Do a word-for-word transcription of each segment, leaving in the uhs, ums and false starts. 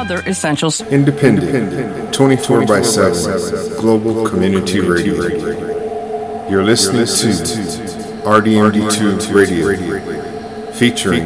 other essentials. Independent, twenty-four by seven, global community radio. You're listening to R D M D two Radio, featuring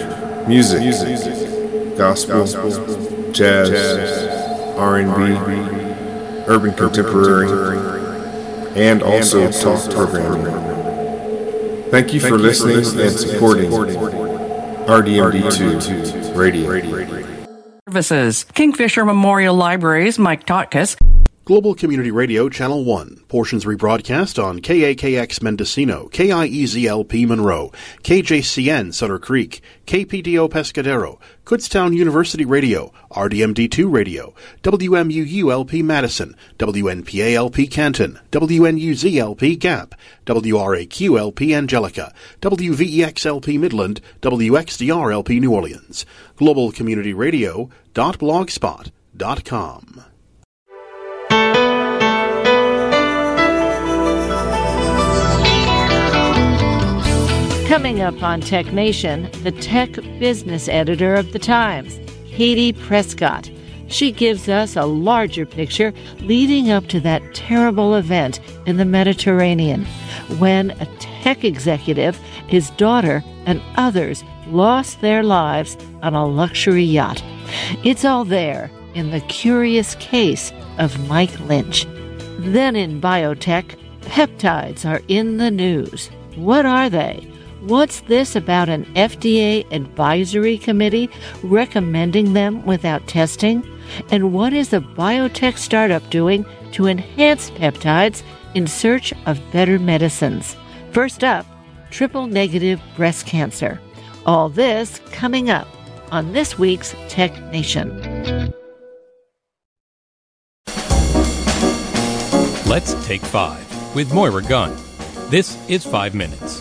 music, gospel, jazz, R and B, urban contemporary, and also talk programming. Thank you for listening and supporting R D M D two Radio. Services. Kingfisher Memorial Libraries, Mike Totkus. Global Community Radio, Channel one. Portions rebroadcast on K A K X Mendocino, K I E Z L P Monroe, K J C N Sutter Creek, K P D O Pescadero, Kutztown University Radio, R D M D two Radio, W M U U L P Madison, W N P A L P Canton, W N U Z L P Gap, W R A Q L P Angelica, W V E X L P Midland, W X D R L P New Orleans. global community radio dot blogspot dot com. Coming up on Tech Nation, the tech business editor of The Times, Katie Prescott. She gives us a larger picture leading up to that terrible event in the Mediterranean when a tech executive, his daughter, and others lost their lives on a luxury yacht. It's all there in The Curious Case of Mike Lynch. Then in biotech, peptides are in the news. What are they? What's this about an F D A advisory committee recommending them without testing? And what is a biotech startup doing to enhance peptides in search of better medicines? First up, triple-negative breast cancer. All this coming up on this week's Tech Nation. Let's take five with Moira Gunn. This is Five Minutes.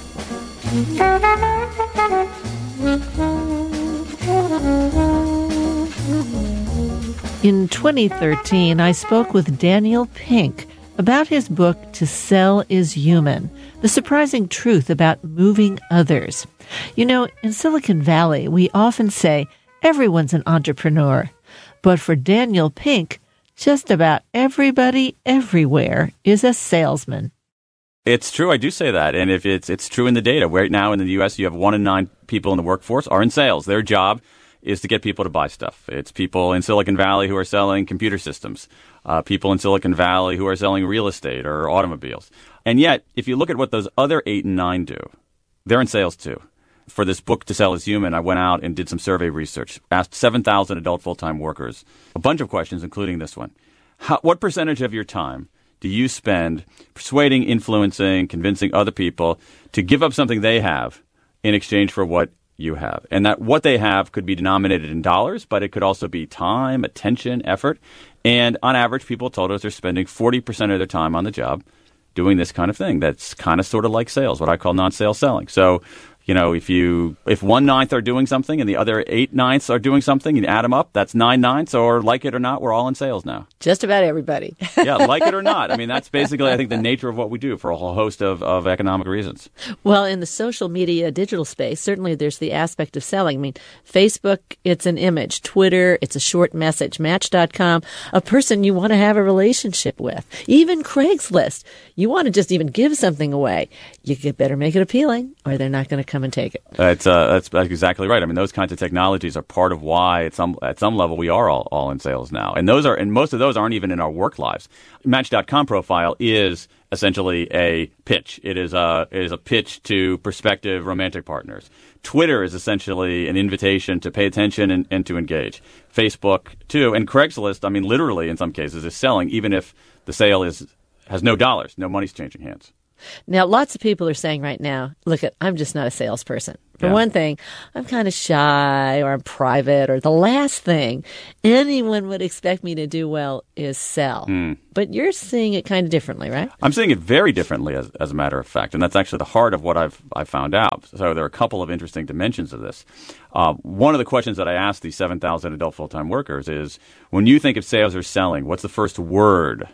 In twenty thirteen, I spoke with Daniel Pink about his book, To Sell is Human, The Surprising Truth About Moving Others. You know, in Silicon Valley, we often say everyone's an entrepreneur. But for Daniel Pink, just about everybody everywhere is a salesman. It's true. I do say that. And if it's it's true in the data. Right now in the U S, you have one in nine people in the workforce are in sales. Their job is to get people to buy stuff. It's people in Silicon Valley who are selling computer systems, uh, people in Silicon Valley who are selling real estate or automobiles. And yet, if you look at what those other eight and nine do, they're in sales too. For this book, To Sell is Human, I went out and did some survey research, asked seven thousand adult full-time workers a bunch of questions, including this one. How, what percentage of your time do you spend persuading, influencing, convincing other people to give up something they have in exchange for what you have? And that what they have could be denominated in dollars, but it could also be time, attention, effort. And on average, people told us they're spending forty percent of their time on the job doing this kind of thing. That's kind of sort of like sales, what I call non-sales selling. So, you know, if you if one ninth are doing something and the other eight ninths are doing something, you add them up, that's nine ninths, or like it or not, we're all in sales now. Just about everybody. Yeah, like it or not. I mean, that's basically, I think, the nature of what we do for a whole host of, of economic reasons. Well, in the social media digital space, certainly there's the aspect of selling. I mean, Facebook, it's an image. Twitter, it's a short message. Match dot com, a person you want to have a relationship with. Even Craigslist, you want to just even give something away. You better make it appealing or they're not going to come and take it. Uh, it's, uh, that's, that's exactly right. I mean, those kinds of technologies are part of why at some at some level we are all, all in sales now. And those are and most of those aren't even in our work lives. Match dot com profile is essentially a pitch. It is a, it is a pitch to prospective romantic partners. Twitter is essentially an invitation to pay attention and, and to engage. Facebook, too. And Craigslist, I mean, literally in some cases, is selling even if the sale is has no dollars, no money's changing hands. Now, lots of people are saying right now, look, I'm just not a salesperson. For Yeah. one thing, I'm kind of shy or I'm private, or the last thing anyone would expect me to do well is sell. Mm. But you're seeing it kind of differently, right? I'm seeing it very differently, as, as a matter of fact, and that's actually the heart of what I've I found out. So there are a couple of interesting dimensions of this. Uh, one of the questions that I asked these seven thousand adult full-time workers is, when you think of sales or selling, what's the first word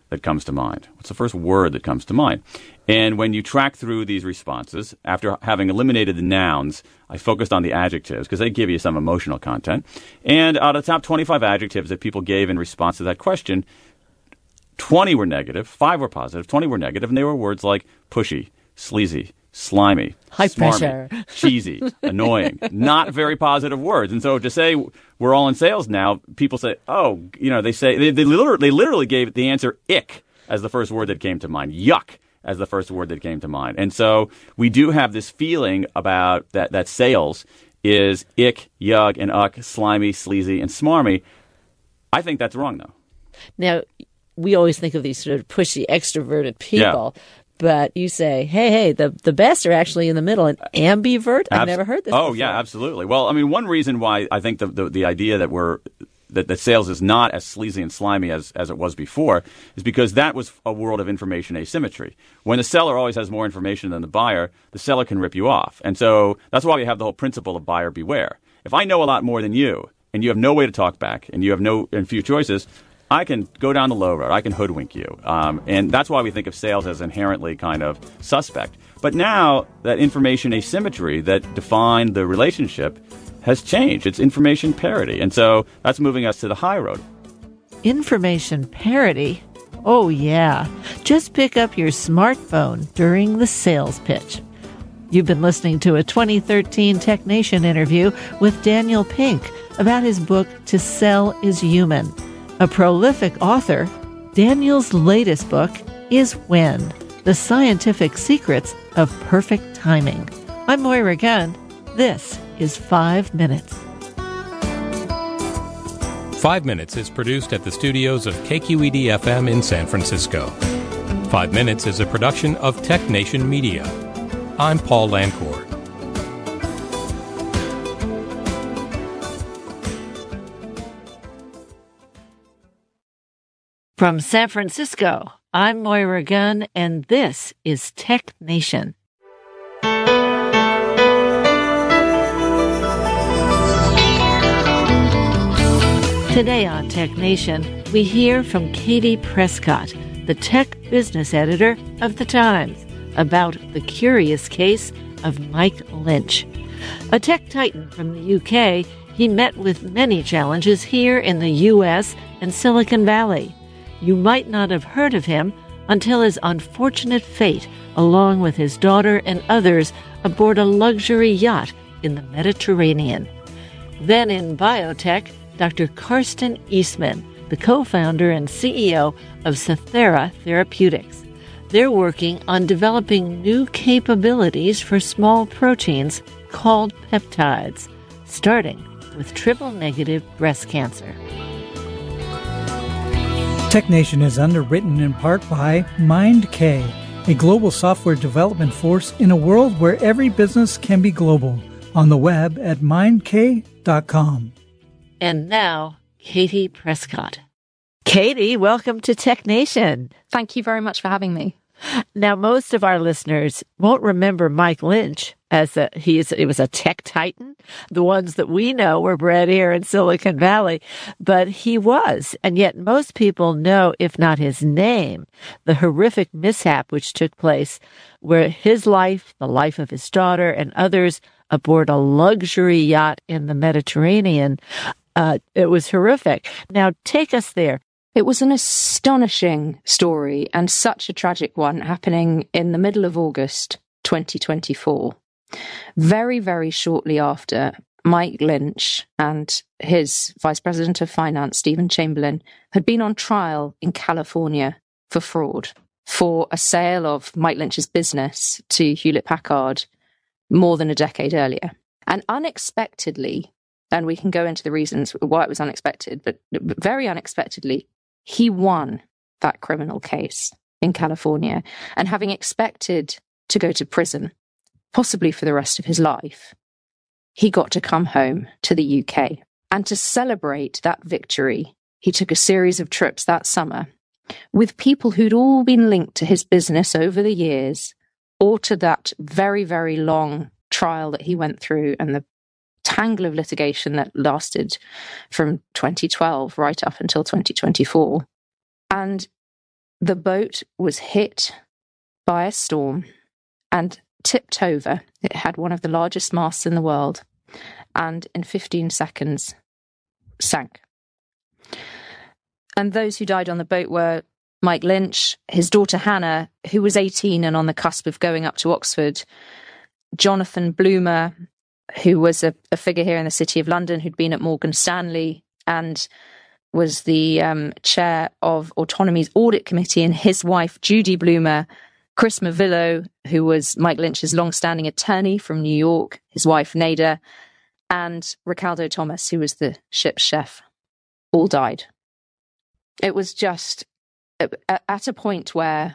that comes to mind? What's the first word that comes to mind? And when you track through these responses, after having eliminated the nouns, I focused on the adjectives because they give you some emotional content. And out of the top twenty-five adjectives that people gave in response to that question, twenty were negative, five were positive, twenty were negative, and they were words like pushy, sleazy, slimy, high smarmy, pressure, cheesy, annoying, not very positive words. And so to say we're all in sales now, people say, oh, you know, they say, they, they, literally, they literally gave the answer ick as the first word that came to mind, yuck as the first word that came to mind. And so we do have this feeling about that, that sales is ick, yuck, and uck, slimy, sleazy, and smarmy. I think that's wrong, though. Now, we always think of these sort of pushy, extroverted people. Yeah. But you say, hey, hey, the, the best are actually in the middle. And ambivert? I've Abs- never heard this Oh, before. yeah, absolutely. Well, I mean, one reason why I think the, the, the idea that we're that, that sales is not as sleazy and slimy as, as it was before is because that was a world of information asymmetry. When the seller always has more information than the buyer, the seller can rip you off. And so that's why we have the whole principle of buyer beware. If I know a lot more than you and you have no way to talk back and you have no and few choices, I can go down the low road. I can hoodwink you. Um, and that's why we think of sales as inherently kind of suspect. But now that information asymmetry that defined the relationship has changed. It's information parity. And so that's moving us to the high road. Information parity? Oh, yeah. Just pick up your smartphone during the sales pitch. You've been listening to a twenty thirteen TechNation interview with Daniel Pink about his book, To Sell is Human. A prolific author, Daniel's latest book is When, The Scientific Secrets of Perfect Timing. I'm Moira Gunn. This is Five Minutes. Five Minutes is produced at the studios of K Q E D F M in San Francisco. Five Minutes is a production of TechNation Media. I'm Paul Lancourt. From San Francisco, I'm Moira Gunn, and this is Tech Nation. Today on Tech Nation, we hear from Katie Prescott, the tech business editor of The Times, about the curious case of Mike Lynch. A tech titan from the U K, he met with many challenges here in the U S and Silicon Valley. You might not have heard of him until his unfortunate fate, along with his daughter and others, aboard a luxury yacht in the Mediterranean. Then in biotech, Doctor Karsten Eastman, the co-founder and C E O of Cythera Therapeutics. They're working on developing new capabilities for small proteins called peptides, starting with triple-negative breast cancer. TechNation is underwritten in part by MindK, a global software development force in a world where every business can be global. On the web at mind k dot com. And now, Katie Prescott. Katie, welcome to TechNation. Thank you very much for having me. Now, most of our listeners won't remember Mike Lynch as a, he is, it was a tech titan. The ones that we know were bred here in Silicon Valley, but he was. And yet most people know, if not his name, the horrific mishap which took place where his life, the life of his daughter and others aboard a luxury yacht in the Mediterranean, uh, it was horrific. Now take us there. It was an astonishing story and such a tragic one happening in the middle of August twenty twenty-four. Very, very shortly after, Mike Lynch and his Vice President of Finance, Stephen Chamberlain, had been on trial in California for fraud, for a sale of Mike Lynch's business to Hewlett-Packard more than a decade earlier. And unexpectedly, and we can go into the reasons why it was unexpected, but very unexpectedly, he won that criminal case in California. And having expected to go to prison, possibly for the rest of his life, he got to come home to the U K. And to celebrate that victory, he took a series of trips that summer with people who'd all been linked to his business over the years, or to that very, very long trial that he went through and the tangle of litigation that lasted from twenty twelve right up until twenty twenty-four. And the boat was hit by a storm and tipped over. It had one of the largest masts in the world, and in fifteen seconds sank. And those who died on the boat were Mike Lynch, his daughter Hannah, who was eighteen and on the cusp of going up to Oxford, Jonathan Bloomer, who was a, a figure here in the City of London, who'd been at Morgan Stanley and was the um, chair of Autonomy's audit committee, and his wife, Judy Bloomer, Chris Mavillo, who was Mike Lynch's long-standing attorney from New York, his wife, Nada, and Ricardo Thomas, who was the ship's chef, all died. It was just at a point where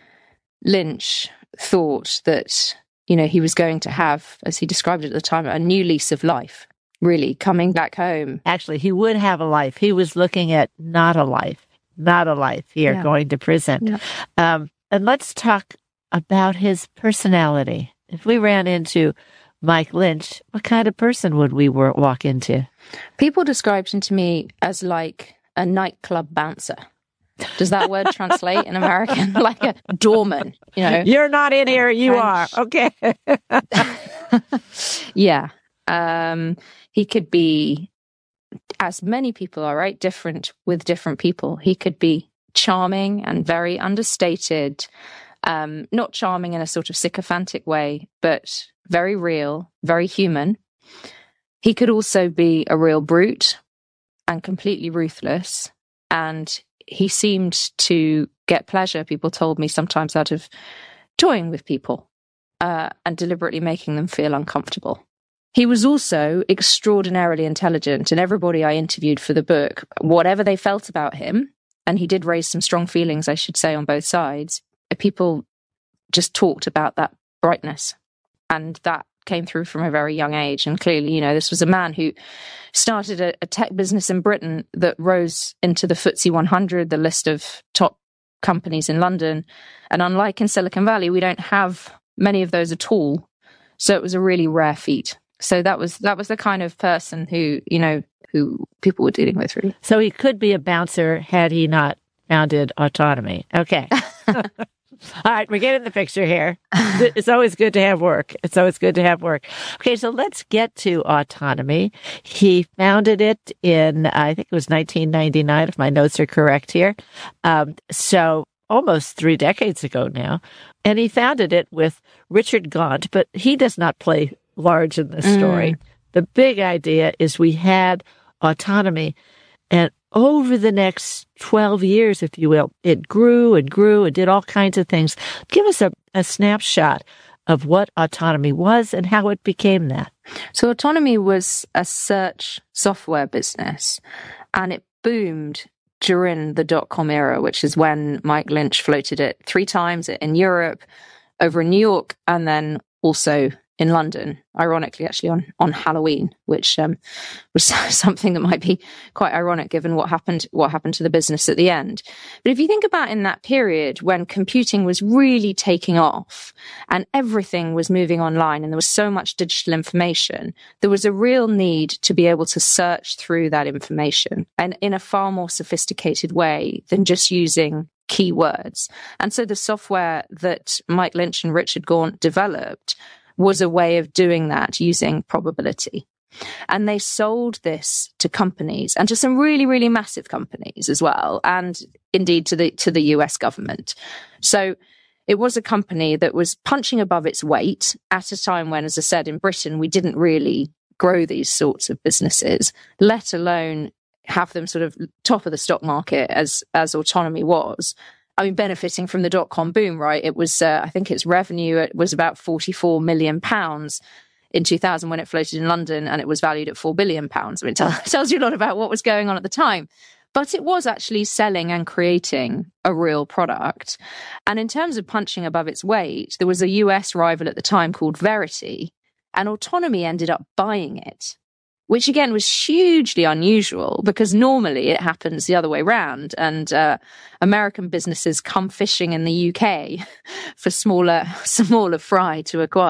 Lynch thought that, you know, he was going to have, as he described it at the time, a new lease of life, really, coming back home. Actually, he would have a life. He was looking at not a life, not a life here, yeah. going to prison. Yeah. Um, and let's talk about his personality. If we ran into Mike Lynch, what kind of person would we walk into? People described him to me as like a nightclub bouncer. Does that word translate in American? Like a doorman, you know? You're not in here, you French. Are. Okay. Yeah. Um, he could be, as many people are, right? Different with different people. He could be charming and very understated. Um, not charming in a sort of sycophantic way, but very real, very human. He could also be a real brute and completely ruthless. And he seemed to get pleasure, people told me, sometimes out of toying with people uh, and deliberately making them feel uncomfortable. He was also extraordinarily intelligent, and everybody I interviewed for the book, whatever they felt about him, and he did raise some strong feelings, I should say, on both sides, people just talked about that brightness. And that came through from a very young age. And clearly, you know, this was a man who started a, a tech business in Britain that rose into the F T S E one hundred, the list of top companies in London. And unlike in Silicon Valley, we don't have many of those at all. So it was a really rare feat. So that was that was the kind of person who, you know, who people were dealing with, really. So he could be a bouncer had he not founded Autonomy. Okay. All right, we're getting the picture here. It's always good to have work. It's always good to have work. Okay, so let's get to Autonomy. He founded it in, I think it was nineteen ninety-nine, if my notes are correct here. Um, so almost three decades ago now. And he founded it with Richard Gaunt, but he does not play large in this story. Mm. The big idea is we had Autonomy, and over the next twelve years, if you will, it grew and grew and did all kinds of things. Give us a, a snapshot of what Autonomy was and how it became that. So Autonomy was a search software business, and it boomed during the dot-com era, which is when Mike Lynch floated it three times in Europe, over in New York, and then also in London, ironically, actually on, on Halloween, which um, was something that might be quite ironic given what happened, what happened to the business at the end. But if you think about in that period when computing was really taking off and everything was moving online and there was so much digital information, there was a real need to be able to search through that information and in a far more sophisticated way than just using keywords. And so the software that Mike Lynch and Richard Gaunt developed was a way of doing that using probability. And they sold this to companies and to some really, really massive companies as well. And indeed to the, to the U S government. So it was a company that was punching above its weight at a time when, as I said, in Britain, we didn't really grow these sorts of businesses, let alone have them sort of top of the stock market as, as Autonomy was. I mean, benefiting from the dot-com boom, right? It was, uh, I think its revenue it was about forty-four million pounds in two thousand when it floated in London, and it was valued at four billion pounds. I mean, it tell, tells you a lot about what was going on at the time. But it was actually selling and creating a real product. And in terms of punching above its weight, there was a U S rival at the time called Verity, and Autonomy ended up buying it, which again was hugely unusual because normally it happens the other way around. And uh, American businesses come fishing in the U K for smaller, smaller fry to acquire.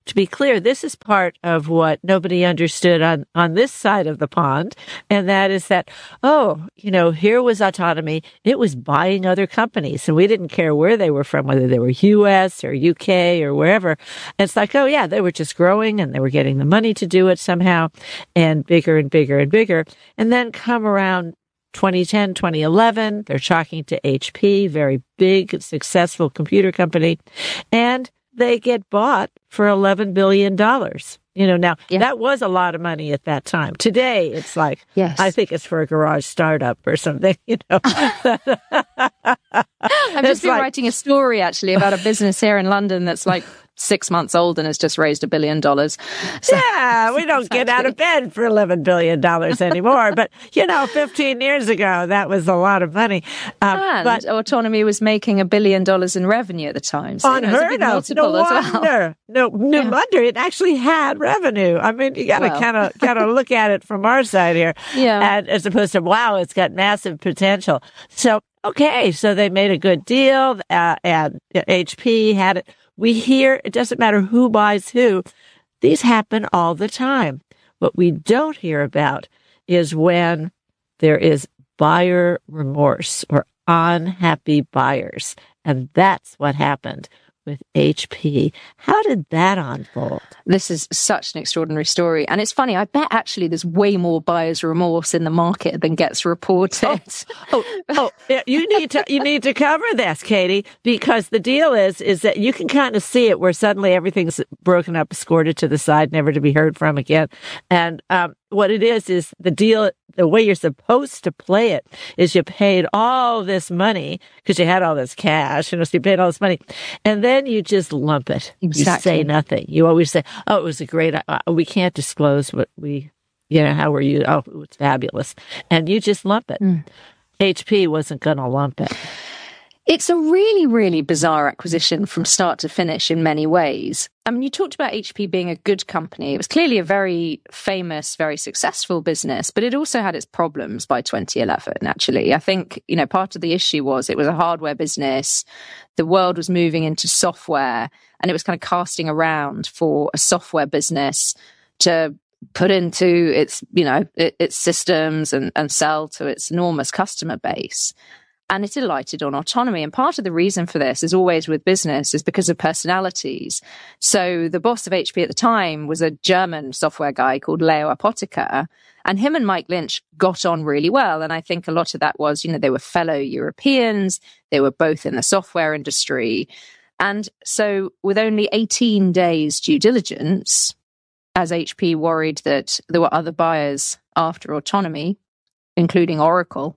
to be clear, this is part of what nobody understood on, on this side of the pond. And that is that, oh, you know, here was autonomy. It was buying other companies, and we didn't care where they were from, whether they were U S or U K or wherever. And it's like, oh yeah, they were just growing and they were getting the money to do it somehow, and bigger and bigger and bigger. And then come around twenty ten, twenty eleven, they're talking to H P, very big, successful computer company, and they get bought for eleven billion dollars. You know, now yeah. that was a lot of money at that time. Today, it's like, yes. I think it's for a garage startup or something, you know. I've just been like, writing a story actually about a business here in London that's like six months old and has just raised a billion dollars. So, yeah, we don't exactly. get out of bed for eleven billion dollars anymore. But, you know, fifteen years ago, that was a lot of money. Um, and but Autonomy was making a billion dollars in revenue at the time. So, unheard you know, of. No wonder. Well. No, no yeah. wonder it actually had revenue. I mean, you got to well. kind of kind of look at it from our side here. Yeah. And as opposed to, wow, it's got massive potential. So, okay, so they made a good deal, uh, and H P had it. We hear, it doesn't matter who buys who, these happen all the time. What we don't hear about is when there is buyer remorse or unhappy buyers. And that's what happened with H P. How did that unfold? This is such an extraordinary story. And it's funny, I bet actually there's way more buyer's remorse in the market than gets reported. Oh, oh, oh, you need to, you need to cover this, Katie, because the deal is, is that you can kind of see it where suddenly everything's broken up, escorted to the side, never to be heard from again. And, um, what it is, is the deal, the way you're supposed to play it is you paid all this money because you had all this cash, you know, so you paid all this money. And then you just lump it. Exactly. You say nothing. You always say, oh, it was a great, uh, we can't disclose what we, you know, how were you? Oh, it was fabulous. And you just lump it. Mm. H P wasn't going to lump it. It's a really, really bizarre acquisition from start to finish in many ways. I mean, you talked about H P being a good company. It was clearly a very famous, very successful business, but it also had its problems by twenty eleven, actually. I think, you know, part of the issue was it was a hardware business. The world was moving into software, and it was kind of casting around for a software business to put into its, you know, its systems and, and sell to its enormous customer base. And it alighted on autonomy. And part of the reason for this is always with business is because of personalities. So the boss of H P at the time was a German software guy called Leo Apotheker. And him and Mike Lynch got on really well. And I think a lot of that was, you know, they were fellow Europeans. They were both in the software industry. And so with only eighteen days due diligence, as H P worried that there were other buyers after autonomy, including Oracle,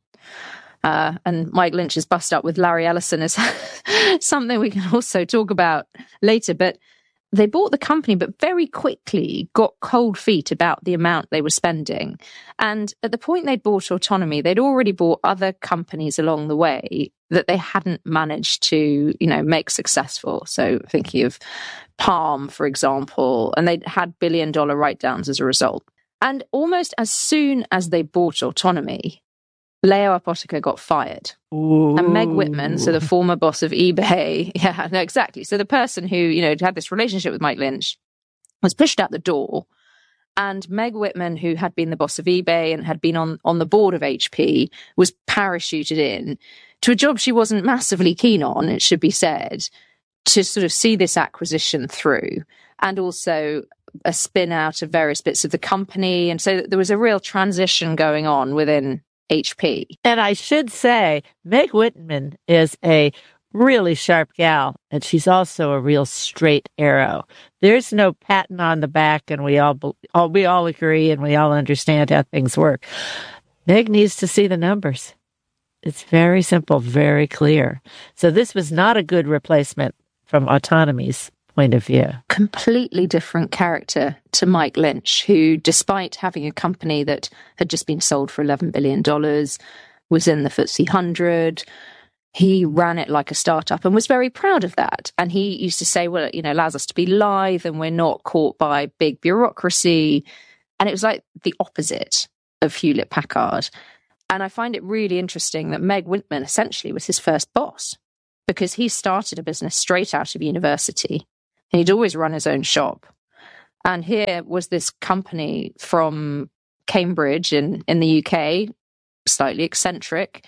Uh, and Mike Lynch's bust up with Larry Ellison is something we can also talk about later. But they bought the company, but very quickly got cold feet about the amount they were spending. And at the point they'd bought autonomy, they'd already bought other companies along the way that they hadn't managed to, you know, make successful. So thinking of Palm, for example, and they'd had billion dollar write-downs as a result. And almost as soon as they bought autonomy, Leo Apotheker got fired. Ooh. And Meg Whitman, so the former boss of eBay, yeah, no, exactly. So the person who, you know, had this relationship with Mike Lynch was pushed out the door. And Meg Whitman, who had been the boss of eBay and had been on, on the board of H P, was parachuted in to a job she wasn't massively keen on, it should be said, to sort of see this acquisition through. And also a spin out of various bits of the company. And so there was a real transition going on within H P. And I should say, Meg Whitman is a really sharp gal, and she's also a real straight arrow. There's no patting on the back, and we all, all we all agree, and we all understand how things work. Meg needs to see the numbers. It's very simple, very clear. So this was not a good replacement from Autonomy's point of view. Completely different character to Mike Lynch, who, despite having a company that had just been sold for eleven billion dollars, was in the F T S E one hundred, he ran it like a startup and was very proud of that. And he used to say, well, you know, it allows us to be live and we're not caught by big bureaucracy. And it was like the opposite of Hewlett Packard. And I find it really interesting that Meg Whitman essentially was his first boss, because he started a business straight out of university. And he'd always run his own shop. And here was this company from Cambridge in, in the U K, slightly eccentric,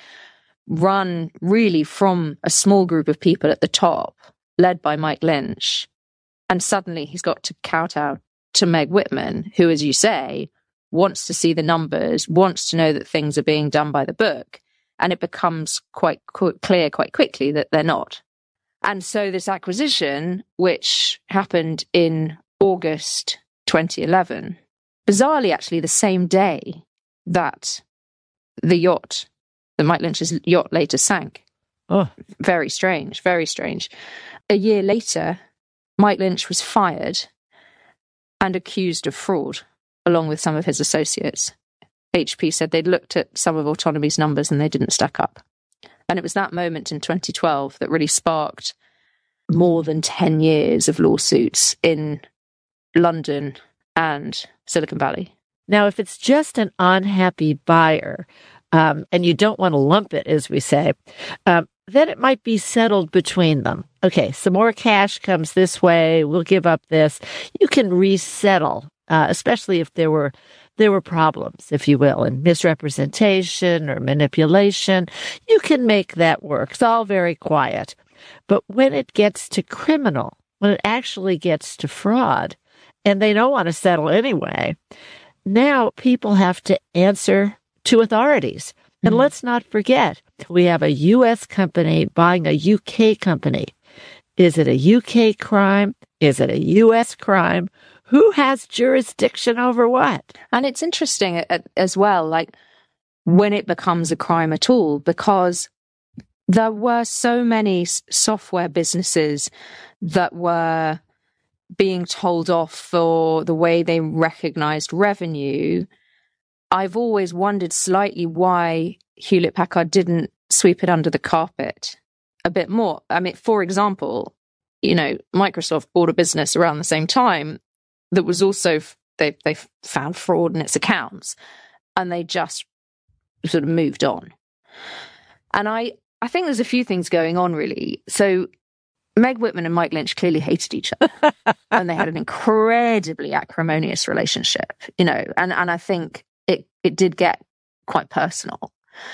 run really from a small group of people at the top, led by Mike Lynch. And suddenly he's got to kowtow to Meg Whitman, who, as you say, wants to see the numbers, wants to know that things are being done by the book. And it becomes quite qu- clear quite quickly that they're not. And so this acquisition, which happened in August twenty eleven, bizarrely actually the same day that the yacht, that Mike Lynch's yacht later sank. Oh. Very strange, very strange. A year later, Mike Lynch was fired and accused of fraud, along with some of his associates. H P said they'd looked at some of Autonomy's numbers and they didn't stack up. And it was that moment in twenty twelve that really sparked more than ten years of lawsuits in London and Silicon Valley. Now, if it's just an unhappy buyer, um, and you don't want to lump it, as we say, um, then it might be settled between them. Okay, some more cash comes this way. We'll give up this. You can resettle, uh, especially if there were there were problems, if you will, and misrepresentation or manipulation. You can make that work. It's all very quiet. But when it gets to criminal, when it actually gets to fraud, and they don't want to settle anyway, now people have to answer to authorities. And mm-hmm. let's not forget, we have a U S company buying a U K company. Is it a U K crime? Is it a U S crime? Who has jurisdiction over what? And it's interesting as well, like when it becomes a crime at all, because there were so many software businesses that were being told off for the way they recognized revenue. I've always wondered slightly why Hewlett-Packard didn't sweep it under the carpet a bit more. I mean, for example, you know, Microsoft bought a business around the same time that was also, they they found fraud in its accounts, and they just sort of moved on. And I, I think there's a few things going on, really. So Meg Whitman and Mike Lynch clearly hated each other, and they had an incredibly acrimonious relationship, you know, and, and I think it, it did get quite personal.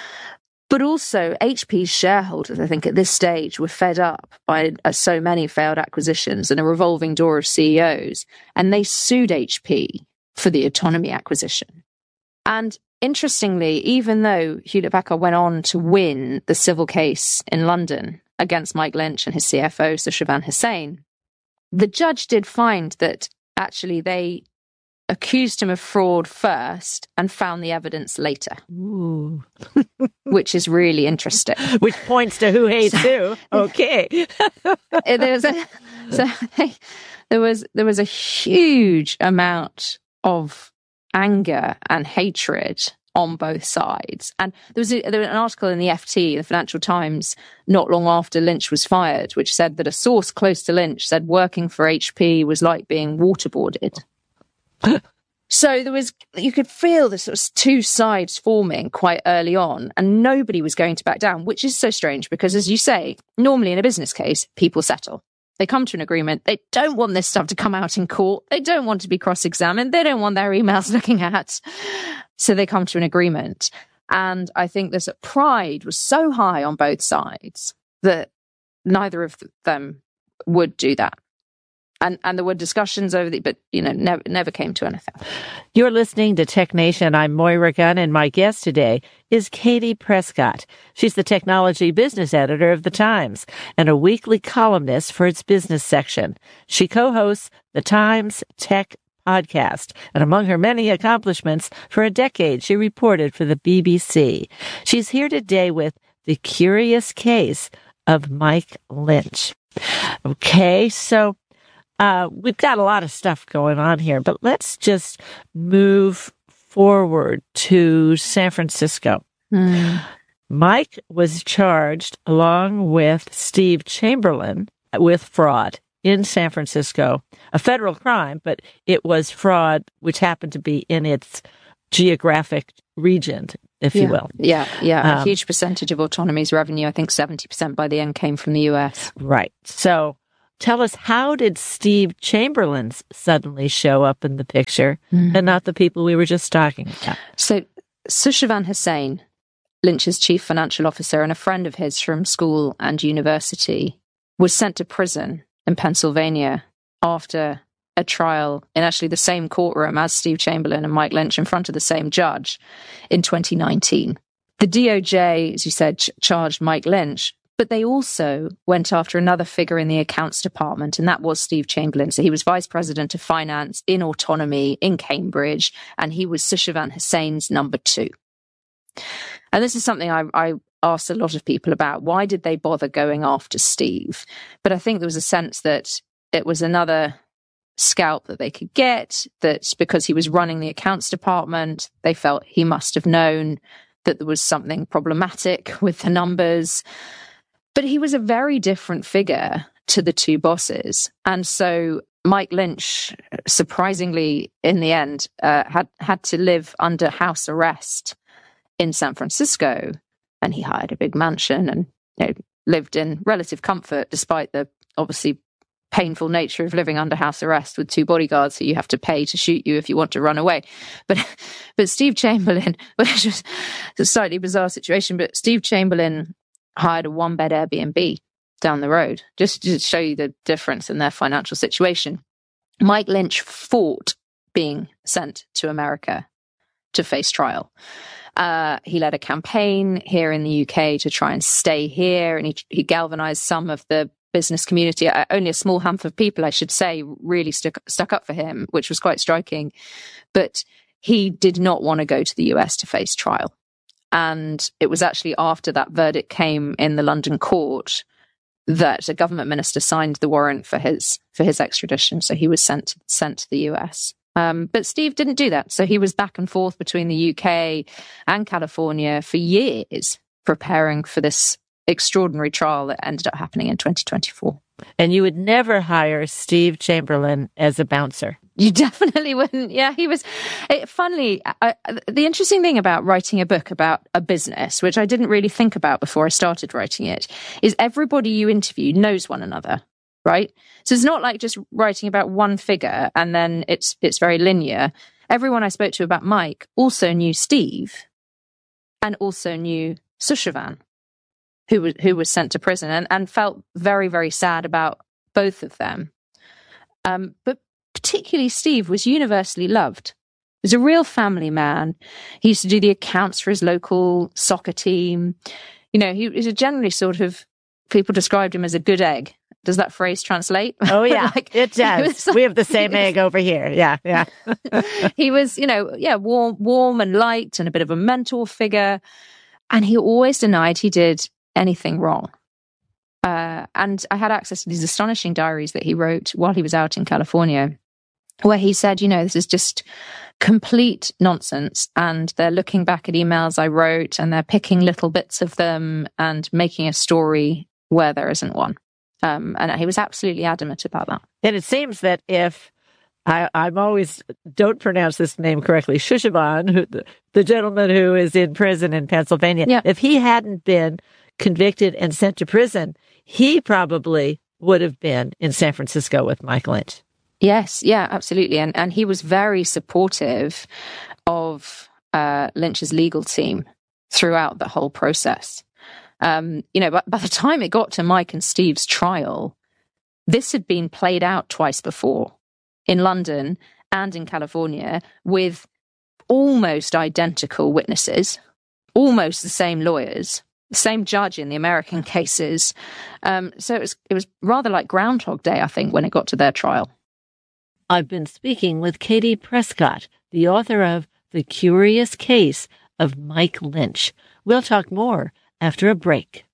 But also H P's shareholders, I think at this stage, were fed up by uh, so many failed acquisitions and a revolving door of C E Os, and they sued H P for the Autonomy acquisition. And interestingly, even though Hewlett-Packard went on to win the civil case in London against Mike Lynch and his C F O, Sushavan Hussain, the judge did find that actually they accused him of fraud first and found the evidence later. Ooh. Which is really interesting. Which points to who hates who. Okay. there was a, so there was there was a huge amount of anger and hatred on both sides. And there was, a, there was an article in the F T, the Financial Times, not long after Lynch was fired, which said that a source close to Lynch said working for H P was like being waterboarded. So there was, you could feel the sort of two sides forming quite early on, and nobody was going to back down, which is so strange because, as you say, normally in a business case, people settle. They come to an agreement. They don't want this stuff to come out in court. They don't want to be cross-examined. They don't want their emails looking at. So they come to an agreement. And I think this pride was so high on both sides that neither of them would do that. And and there were discussions over the, but, you know, never, never came to anything. You're listening to Tech Nation. I'm Moira Gunn, and my guest today is Katie Prescott. She's the technology business editor of The Times and a weekly columnist for its business section. She co-hosts The Times Tech Podcast, and among her many accomplishments, for a decade, she reported for the B B C. She's here today with The Curious Case of Mike Lynch. Okay, so Uh, we've got a lot of stuff going on here, but let's just move forward to San Francisco. Mm. Mike was charged, along with Steve Chamberlain, with fraud in San Francisco, a federal crime, but it was fraud which happened to be in its geographic region, if yeah. you will. Yeah, yeah. Um, a huge percentage of Autonomy's revenue, I think seventy percent by the end, came from the U S. Right. So tell us, how did Steve Chamberlain suddenly show up in the picture mm. and not the people we were just talking about? So Sushavan Hussain, Lynch's chief financial officer and a friend of his from school and university, was sent to prison in Pennsylvania after a trial in actually the same courtroom as Steve Chamberlain and Mike Lynch in front of the same judge in twenty nineteen. The D O J, as you said, ch- charged Mike Lynch, but they also went after another figure in the accounts department, and that was Steve Chamberlain. So he was vice president of finance in Autonomy in Cambridge, and he was Sushavan Hussain's number two. And this is something I, I asked a lot of people about. Why did they bother going after Steve? But I think there was a sense that it was another scalp that they could get, that because he was running the accounts department, they felt he must have known that there was something problematic with the numbers. But he was a very different figure to the two bosses. And so Mike Lynch, surprisingly, in the end, uh, had, had to live under house arrest in San Francisco. And he hired a big mansion and, you know, lived in relative comfort, despite the obviously painful nature of living under house arrest with two bodyguards who you have to pay to shoot you if you want to run away. But but Steve Chamberlain, which was a slightly bizarre situation, but Steve Chamberlain hired a one-bed Airbnb down the road, just to show you the difference in their financial situation. Mike Lynch fought being sent to America to face trial. Uh, he led a campaign here in the U K to try and stay here, and he, he galvanized some of the business community. Uh, only a small handful of people, I should say, really stuck, stuck up for him, which was quite striking. But he did not want to go to the U S to face trial. And it was actually after that verdict came in the London court that a government minister signed the warrant for his for his extradition. So he was sent sent to the U S. Um, but Steve didn't do that. So he was back and forth between the U K and California for years, preparing for this extraordinary trial that ended up happening in twenty twenty-four. And you would never hire Steve Chamberlain as a bouncer. You definitely wouldn't. Yeah, he was. It, funnily, I, the interesting thing about writing a book about a business, which I didn't really think about before I started writing it, is everybody you interview knows one another, right? So it's not like just writing about one figure and then it's it's very linear. Everyone I spoke to about Mike also knew Steve and also knew Sushavan, who was who was sent to prison, and, and felt very, very sad about both of them. Um, but particularly Steve was universally loved. He was a real family man. He used to do the accounts for his local soccer team. You know, he was a generally sort of, people described him as a good egg. Does that phrase translate? Oh, yeah, like, it does. Like, we have the same egg over here. Yeah, yeah. He was, you know, yeah, warm, warm and light and a bit of a mentor figure. And he always denied he did anything wrong. Uh, and I had access to these astonishing diaries that he wrote while he was out in California, where he said, you know, this is just complete nonsense. And they're looking back at emails I wrote and they're picking little bits of them and making a story where there isn't one. Um, and he was absolutely adamant about that. And it seems that if I, I'm always don't pronounce this name correctly, Sushavan, who, the, the gentleman who is in prison in Pennsylvania, yeah. if he hadn't been convicted and sent to prison, he probably would have been in San Francisco with Mike Lynch. Yes, yeah, absolutely. And and he was very supportive of uh, Lynch's legal team throughout the whole process. Um, you know, but by the time it got to Mike and Steve's trial, this had been played out twice before in London and in California with almost identical witnesses, almost the same lawyers, the same judge in the American cases. Um, so it was it was rather like Groundhog Day, I think, when it got to their trial. I've been speaking with Katie Prescott, the author of The Curious Case of Mike Lynch. We'll talk more after a break.